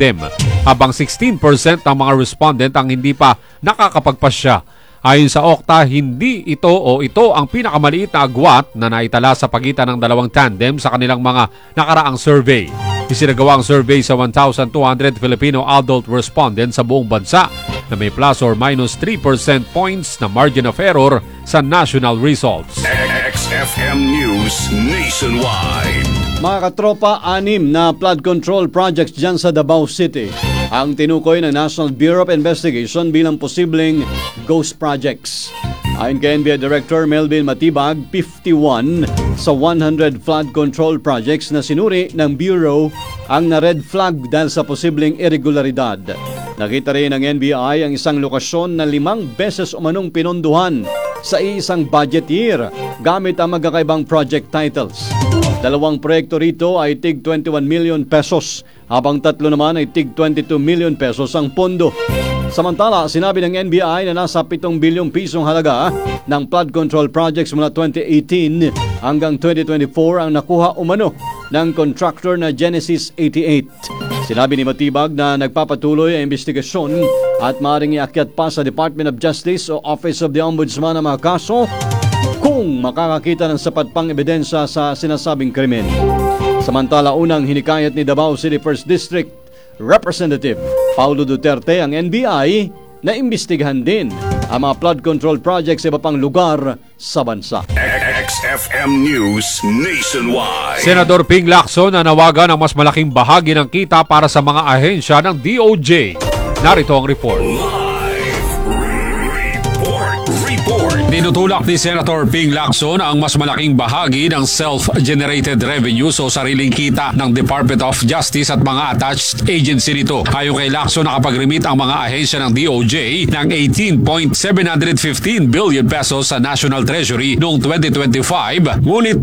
habang 16% ng mga respondent ang hindi pa nakakapagpasya. Ayon sa Okta, hindi ito ang pinakamaliit na agwat na naitala sa pagitan ng dalawang tandem sa kanilang mga nakaraang survey. Isinagawa ang survey sa 1,200 Filipino adult respondents sa buong bansa na may plus or minus 3% points na margin of error sa national results. XFM News Nationwide. Mga katropa, 6 na flood control projects dyan sa Davao City ang tinukoy ng National Bureau of Investigation bilang posibleng ghost projects. Ayon kay NBI Director Melvin Matibag, 51 sa 100 flood control projects na sinuri ng Bureau ang na-red flag dahil sa posibleng irregularidad. Nakita rin ng NBI ang isang lokasyon na 5 beses umanong pinondohan sa isang budget year gamit ang magkakaibang project titles. 2 proyekto rito ay tig 21 million pesos habang 3 naman ay tig 22 million pesos ang pondo. Samantala, sinabi ng NBI na nasa 7 bilyong pisong halaga ng flood control projects mula 2018 hanggang 2024 ang nakuha umano ng contractor na Genesis 88. Sinabi ni Matibag na nagpapatuloy ang investigasyon at maaaring iakyat pa sa Department of Justice o Office of the Ombudsman ang mga kaso kung makakakita ng sapat pang ebidensya sa sinasabing krimen. Samantala, unang hinikayat ni Davao City 1st District Representative Paulo Duterte ang NBI na imbestigahan din ang mga flood control projects sa iba pang lugar sa bansa. XFM News Nationwide. Senador Ping Lacson nanawagan ng mas malaking bahagi ng kita para sa mga ahensya ng DOJ. Narito ang report. Tinutulak ni Senator Ping Lacson ang mas malaking bahagi ng self-generated revenues o sariling kita ng Department of Justice at mga attached agency nito. Ayon kay Lacson, nakapag-remit ang mga ahensya ng DOJ ng 18.715 billion pesos sa National Treasury noong 2025, ngunit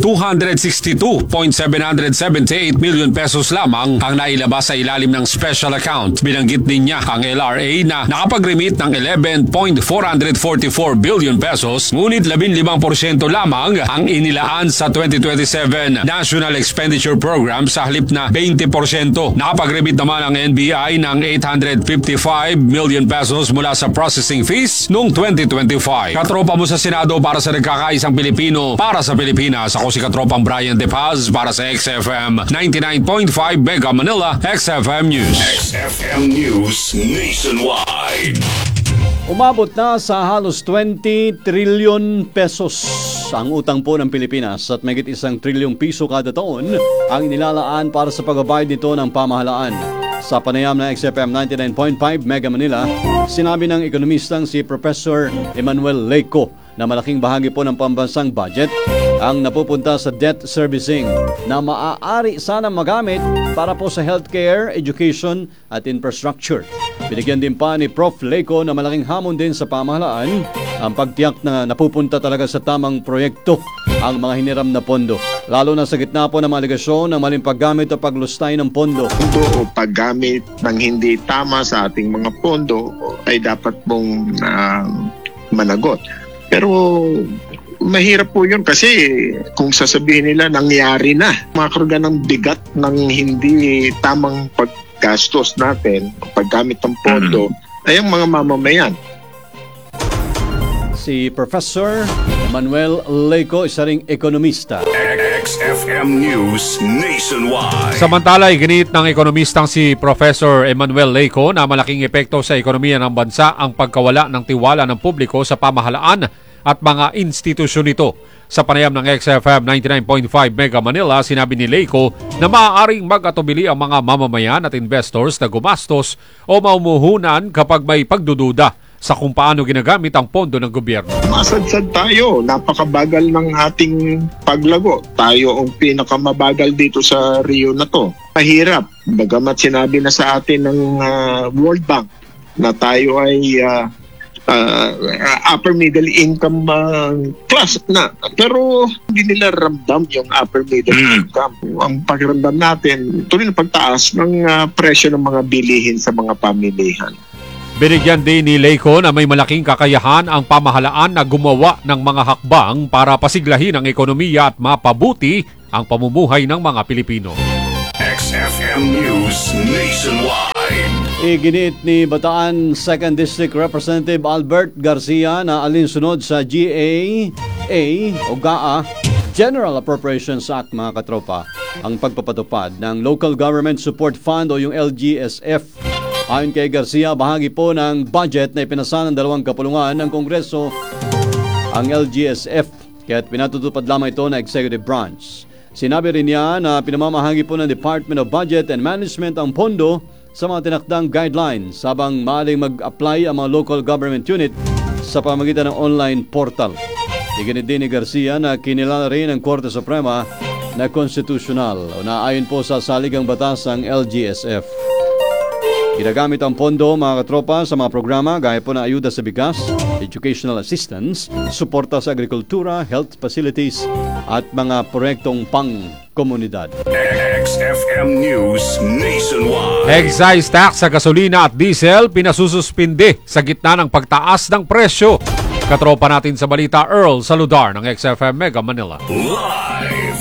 262.778 million pesos lamang ang nailabas sa ilalim ng special account. Binanggit din niya ang LRA na nakapag-remit ng 11.444 billion pesos, ngunit 15% lamang ang inilaan sa 2027 National Expenditure Program sa halip na 20%. Nakapag-remit naman ang NBI ng 855 million pesos mula sa processing fees noong 2025. Katropa mo sa Senado para sa nagkakaisang Pilipino para sa Pilipinas. Ako si Katropang Brian De Paz para sa XFM 99.5 Mega Manila, XFM News. XFM News Nationwide. Umabot na sa halos 20 trilyon pesos ang utang po ng Pilipinas at mahigit 1 trilyong piso kada taon ang inilalaan para sa pagbabayad nito ng pamahalaan. Sa panayam ng XFM 99.5 Mega Manila, sinabi ng ekonomistang si Professor Emmanuel Leyco na malaking bahagi po ng pambansang budget ang napupunta sa debt servicing na maaari sana magamit para po sa healthcare, education at infrastructure. Binigyan din pa ni Prof. Leyco na malaking hamon din sa pamahalaan ang pagtiyak na napupunta talaga sa tamang proyekto ang mga hiniram na pondo, lalo na sa gitna po ng mga aligasyon ng maling paggamit o paglustay ng pondo. O paggamit ng hindi tama sa ating mga pondo ay dapat mong managot. Pero mahirap po yun kasi kung sasabihin nila nangyari na, makakarga ng bigat ng hindi tamang paggastos natin, paggamit ng pondo, ay ang mga mamamayan. Si Professor Emmanuel Leyco, isa ring ekonomista. XFM News Nationwide. Samantala, iginit ng ekonomistang si Professor Emmanuel Leyco na malaking epekto sa ekonomiya ng bansa ang pagkawala ng tiwala ng publiko sa pamahalaan at mga institusyon nito. Sa panayam ng XFM 99.5 Mega Manila, sinabi ni Leyco na maaaring mag-atubili ang mga mamamayan at investors na gumastos o maumuhunan kapag may pagdududa sa kung paano ginagamit ang pondo ng gobyerno. Masadsad tayo, napakabagal ng ating paglago. Tayo ang pinakamabagal dito sa Rio na to. Mahirap, bagamat sinabi na sa atin ng World Bank na tayo ay upper middle income class na. Pero hindi nila ramdam yung upper middle income. Ang pakiramdam natin, tuloy na pagtaas ng presyo ng mga bilihin sa mga pamilihan. Binigyan din ni Leyco na may malaking kakayahan ang pamahalaan na gumawa ng mga hakbang para pasiglahin ang ekonomiya at mapabuti ang pamumuhay ng mga Pilipino. XFM News Nationwide. Iginiit ni Bataan 2nd District Representative Albert Garcia na alinsunod sa GAA o GAA General Appropriations Act, mga katropa, ang pagpapatupad ng Local Government Support Fund o yung LGSF. Ayon kay Garcia, bahagi po ng budget na ipinasa ng dalawang kapulungan ng Kongreso ang LGSF, kaya't pinatutupad lamang ito na executive branch. Sinabi rin niya na pinamamahagi po ng Department of Budget and Management ang pondo sa mga tinakdang guidelines habang maaaring mag-apply ang mga local government unit sa pamamagitan ng online portal. Iginit din ni Garcia na kinilala rin ng Korte Suprema na konstitusyonal o na ayon po sa saligang batas ang LGSF. Ginagamit ang pondo, mga katropa, sa mga programa gaya po ng ayuda sa bigas, educational assistance, suporta sa agrikultura, health facilities at mga proyektong pang-komunidad. XFM News Nationwide. Excise tax sa gasolina at diesel pinasususpindi sa gitna ng pagtaas ng presyo. Katropa natin sa balita, Earl Saludar ng XFM Mega Manila. Live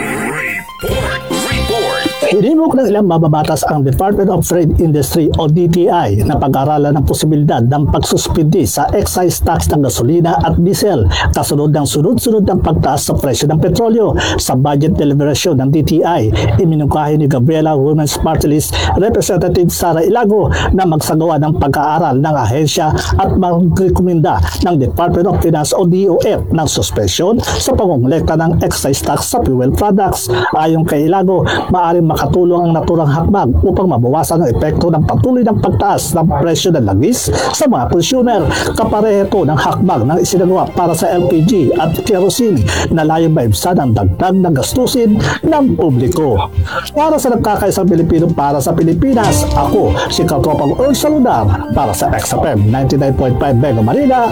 report. Hinimok ng ilang mababatas ang Department of Trade Industry o DTI na pag-aralan ng posibilidad ng pagsuspindi sa excise tax ng gasolina at diesel kasunod ng sunod-sunod ng pagtaas sa presyo ng petrolyo. Sa budget deliberation ng DTI, iminungkahi ni Gabriela Women's Party List Representative Sara Ilago na magsagawa ng pag-aaral ng ahensya at magrekomenda ng Department of Finance o DOF ng suspension sa pangongolekta ng excise tax sa fuel products. Ayon kay Ilago, maaaring makatulong ang naturang hakbang upang mabawasan ang epekto ng patuloy ng pagtaas ng presyo ng langis sa mga consumer. Kapareho ito ng hakbang ng isinagawa para sa LPG at kerosene na layong maibsan ang dagdag ng gastusin ng publiko. Para sa nagkakaisang Pilipino para sa Pilipinas, ako si Katropang Earl Saludar para sa XFM 99.5 Mega Manila,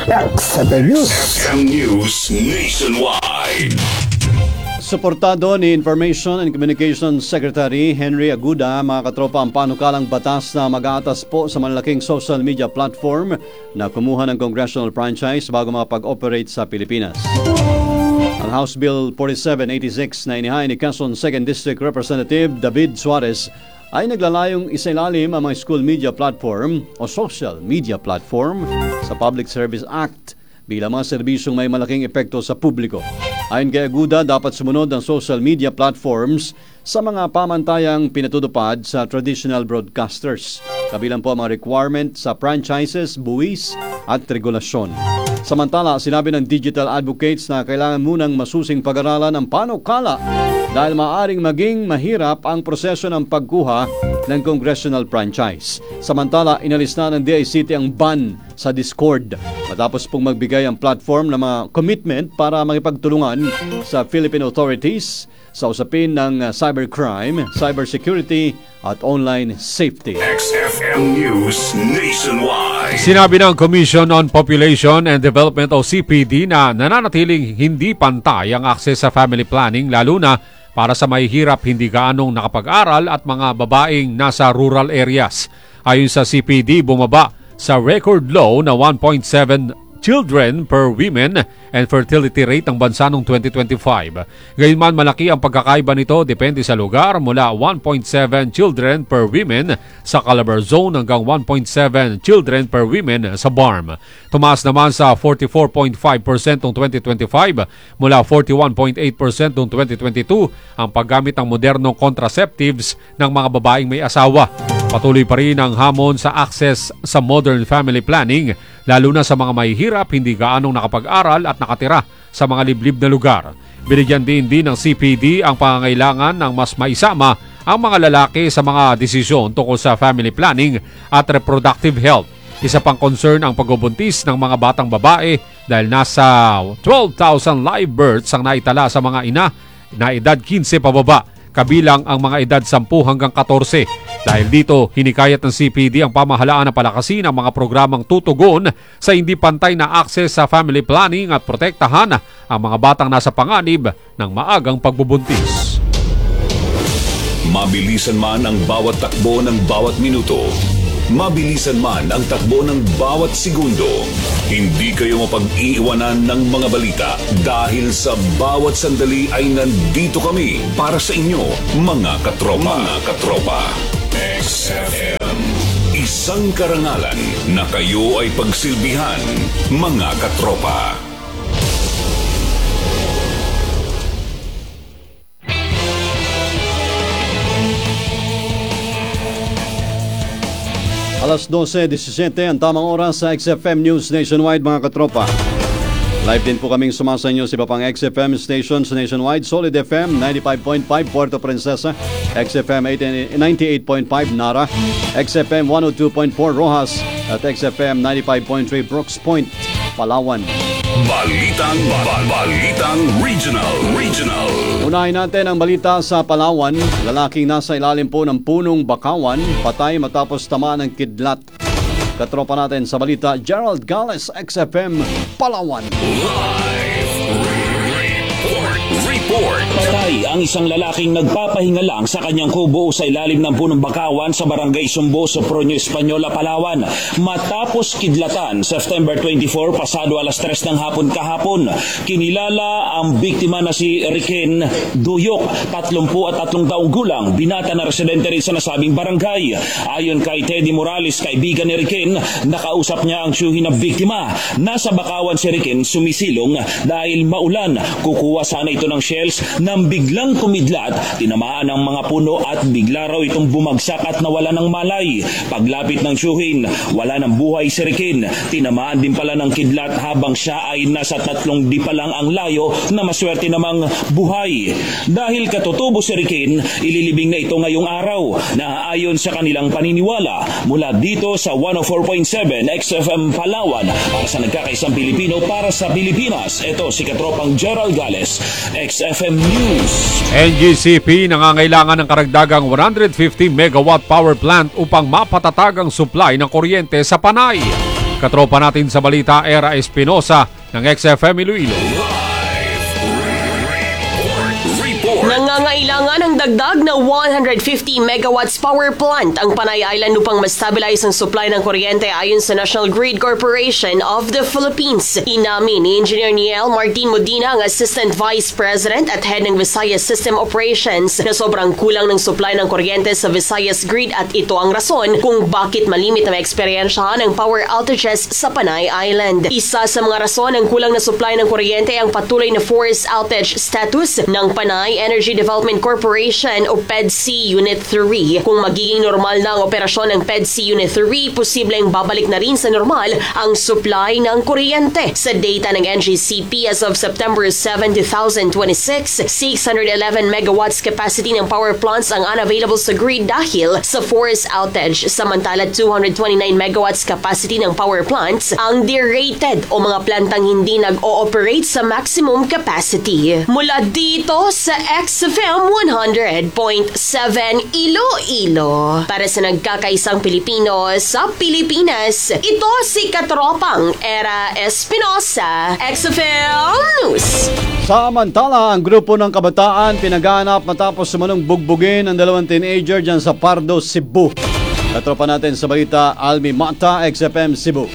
XFM News. XFM News Nationwide. Suportado ni Information and Communications Secretary Henry Aguda, mga katropa, ang panukalang batas na mag-aatas po sa malalaking social media platform na kumuha ng congressional franchise bago makapag-operate sa Pilipinas. Ang House Bill 4786 na inihain ni Quezon 2nd District Representative David Suarez ay naglalayong isailalim ang mga school media platform o social media platform sa Public Service Act bilang mga serbisyong may malaking epekto sa publiko. Ayon kay Aguda, dapat sumunod ang social media platforms sa mga pamantayang pinatutupad sa traditional broadcasters. Kabilang po ang mga requirement sa franchises, buwis at regulasyon. Samantala, sinabi ng digital advocates na kailangan munang masusing pag-aralan ang panukala dahil maaaring maging mahirap ang proseso ng pagkuha ng congressional franchise. Samantala, inalis na ng DICT ang ban sa Discord matapos pong magbigay ang platform ng mga commitment para makipagtulungan sa Philippine authorities sa usapin ng cybercrime, cybersecurity at online safety. XFM News Nationwide. Sinabi ng Commission on Population and Development o CPD na nananatiling hindi pantay ang access sa family planning lalo na para sa mahihirap, hindi gaanong nakapag-aral at mga babaeng nasa rural areas. Ayon sa CPD, bumaba sa record low na 1.7 children per women and fertility rate ng bansa noong 2025. Gayunman, malaki ang pagkakaiba nito depende sa lugar mula 1.7 children per women sa Calabar Zone hanggang 1.7 children per women sa BARM. Tumaas naman sa 44.5% noong 2025 mula 41.8% noong 2022 ang paggamit ng modernong contraceptives ng mga babaeng may asawa. Patuloy pa rin ang hamon sa access sa modern family planning, lalo na sa mga mahihirap, hindi gaanong nakapag-aral at nakatira sa mga liblib na lugar. Binigyan din ng CPD ang pangangailangan ng mas maisama ang mga lalaki sa mga desisyon tungkol sa family planning at reproductive health. Isa pang concern ang pagbubuntis ng mga batang babae dahil nasa 12,000 live births ang naitala sa mga ina na edad 15 pababa, kabilang ang mga edad 10 hanggang 14. Dahil dito, hinikayat ng CPD ang pamahalaan na palakasin ang mga programang tutugon sa hindi pantay na access sa family planning at protektahan ang mga batang nasa panganib ng maagang pagbubuntis. Mabilisan man ang bawat takbo ng bawat minuto, Mabilisan man ang takbo ng bawat segundo, hindi kayo mapag-iiwanan ng mga balita dahil sa bawat sandali ay nandito kami para sa inyo, mga katropa. Mga katropa. XFM. Isang karangalan na kayo ay pagsilbihan, mga katropa. Alas 12:17 ang tamang oras sa XFM News Nationwide, mga katropa. Live din po kaming sumasa inyo sa iba pang XFM stations nationwide. Solid FM 95.5 Puerto Princesa, XFM 98.5 Nara, XFM 102.4 Rojas at XFM 95.3 Brooks Point, Palawan. Balitang Regional. Unahin natin ang balita sa Palawan. Lalaking nasa ilalim po ng punong bakawan, patay matapos tamaan ng kidlat. Katropa natin sa balita, Gerald Gales, XFM Palawan. Report. Patay ang isang lalaking nagpapahinga lang sa kanyang kubo sa ilalim ng punong bakawan sa barangay Sumbo, Sopronio Española, Palawan. Matapos kidlatan, September 24, pasado alas 3 ng hapon kahapon. Kinilala ang biktima na si Riken Duyok, 33 taong gulang, binata na residente rin sa nasabing barangay. Ayon kay Teddy Morales, kaibigan ni Riken, nakausap niya ang tiyuhin na biktima. Nasa bakawan si Riken sumisilong dahil maulan. Kukuha sana ito ng shells nang biglang kumidlat, tinamaan ang mga puno at bigla raw itong bumagsak at nawala ng malay. Paglapit ng tiyuhin, wala ng buhay si Riken. Tinamaan din pala ng kidlat habang siya ay nasa 3 di pa lang ang layo na maswerte namang buhay. Dahil katutubo si Riken, ililibing na ito ngayong araw na ayon sa kanilang paniniwala. Mula dito sa 104.7 XFM Palawan, para sa nagkakaisang Pilipino para sa Pilipinas, ito si Katropang Gerald Gales, XFM News. NGCP nangangailangan ng karagdagang 150 megawatt power plant upang mapatatag ang supply ng kuryente sa Panay. Katropa natin sa balita, Era Espinosa ng XFM Iloilo. Nangangailangan ng dagdag na 150 megawatts power plant ang Panay Island upang ma-stabilize ang supply ng kuryente ayon sa National Grid Corporation of the Philippines. Inamin ni Engineer Niel Martin Modina, ang Assistant Vice President at Head ng Visayas System Operations, na sobrang kulang ng supply ng kuryente sa Visayas Grid at ito ang rason kung bakit malimit na maeksperiensyahan ang power outages sa Panay Island. Isa sa mga rason ng kulang na supply ng kuryente ang patuloy na force outage status ng Panay Energy Development Corporation o PEDC Unit 3. Kung magiging normal na ang operasyon ng PEDC Unit 3, posibleng babalik na rin sa normal ang supply ng kuryente. Sa data ng NGCP as of September 7, 2026, 611 megawatts capacity ng power plants ang unavailable sa grid dahil sa force outage. Samantala, 229 megawatts capacity ng power plants ang derated o mga plantang hindi nag-ooperate sa maximum capacity. Mula dito sa XFM 100.7 Iloilo. Para sa nagkakaisang Pilipino sa Pilipinas, ito si Katropang Era Espinosa, XFM News. Samantala, ang grupo ng kabataan pinaghanap matapos sumunong bugbugin ang 2 teenager dyan sa Pardo, Cebu. Katropa natin sa balita, Almi Mata, XFM Cebu.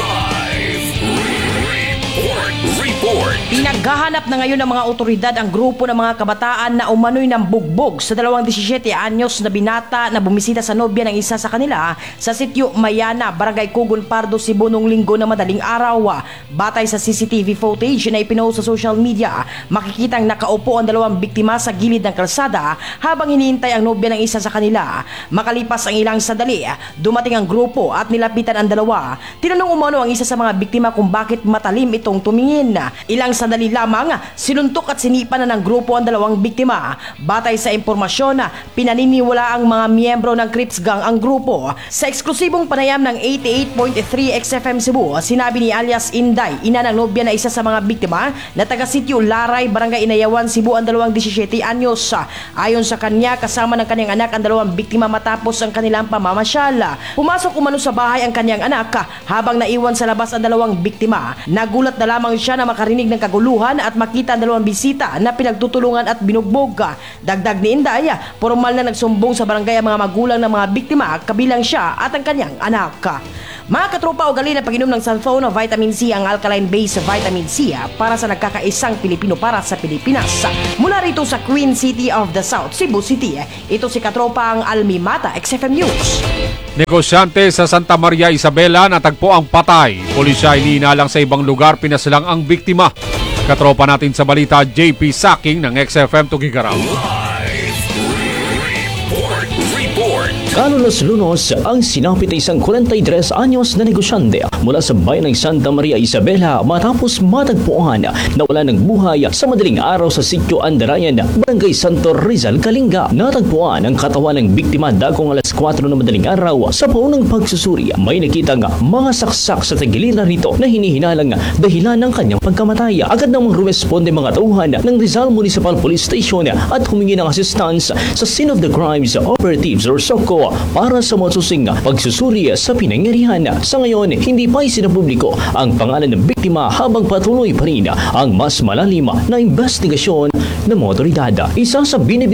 Pinaghahanap na ngayon ng mga otoridad ang grupo ng mga kabataan na umano'y ng bugbog sa 17 anyos na binata na bumisita sa nobya ng isa sa kanila sa sitio Mayana, Barangay Cugon, Pardo, Cebu noong linggo na madaling araw. Batay sa CCTV footage na ipinost sa social media, makikitang nakaupo ang 2 biktima sa gilid ng kalsada habang hinihintay ang nobya ng isa sa kanila. Makalipas ang ilang sandali, dumating ang grupo at nilapitan ang 2. Tinanong umano ang isa sa mga biktima kung bakit matalim itong tumingin. Ilang sandali lamang, sinuntok at sinipa na ng grupo ang 2 biktima. Batay sa impormasyon, pinaniniwala ang mga miyembro ng Crips Gang ang grupo. Sa eksklusibong panayam ng 88.3 XFM Cebu, sinabi ni alias Inday, ina ng nobya na isa sa mga biktima na taga-sitio Laray, Barangay Inayawan, Cebu ang 17 anyos. Ayon sa kanya, kasama ng kanyang anak ang 2 biktima matapos ang kanilang pamamasyal. Pumasok umano sa bahay ang kanyang anak habang naiwan sa labas ang 2 biktima. Nagulat na lamang siya na makarinig ng naguluhan at makita ang dalawang bisita na pinagtutulungan at binugbog. Dagdag ni Inday, formal na nagsumbong sa barangay ang mga magulang ng mga biktima kabilang siya at ang kanyang anak. Mga katropa, ugali na pag-inom ng sulfone o vitamin C ang alkaline-based vitamin C para sa nagkakaisang Pilipino para sa Pilipinas. Mula rito sa Queen City of the South, Cebu City, ito si katropang Almi Mata, XFM News. Negosyante sa Santa Maria Isabela natagpo ang patay. Pulisya iniinalang sa ibang lugar, pinasilang ang biktima. Katropa natin sa balita, JP Saking ng XFM Tugigaraw. Kalunos-lunos ang sinapit ng isang 43 anyos na negosyante mula sa bayan ng Santa Maria Isabela matapos matagpuan na wala ng buhay sa madaling araw sa sitio Andarayan, Barangay Santo Rizal, Kalinga. Natagpuan ang katawan ng biktima dakong alas 4 na madaling araw. Sa paunang pagsusuri, may nakitang mga saksak sa tagiliran rito na hinihinalang dahilan ng kanyang pagkamatay. Agad namang rumesponde mga tauhan ng Rizal Municipal Police Station at humingi ng assistance sa Scene of the Crimes Operatives or SOCO para sa masusing pagsusuri sa pinangyarihan. Sa ngayon, hindi pa isinapubliko ang pangalan ng biktima habang patuloy pa rin ang mas malalim na investigasyon ng mga otoridad. Isa sa